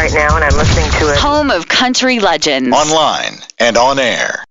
right now, and I'm listening to it. Home of country legends. Online and on air.